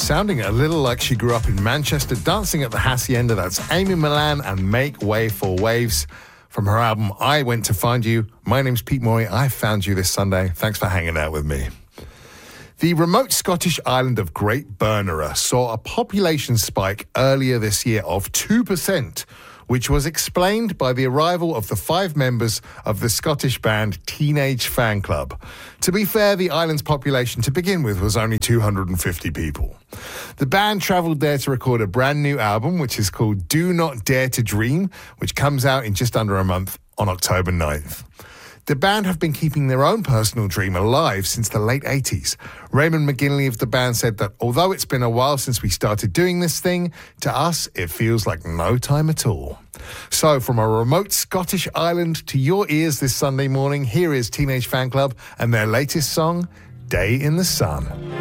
sounding a little like she grew up in Manchester, dancing at the Hacienda. That's Amy Milan and Make Way for Waves from her album I Went to Find You. My name's Pete Moy. I found you this Sunday. Thanks for hanging out with me. The remote Scottish island of Great Bernera saw a population spike earlier this year of 2%, which was explained by the arrival of the 5 members of the Scottish band Teenage Fanclub. To be fair, the island's population to begin with was only 250 people. The band travelled there to record a brand new album, which is called Do Not Dare to Dream, which comes out in just under a month on October 9th. The band have been keeping their own personal dream alive since the late 80s. Raymond McGinley of the band said that although it's been a while since we started doing this thing, to us it feels like no time at all. So from a remote Scottish island to your ears this Sunday morning, here is Teenage Fanclub and their latest song, Day in the Sun.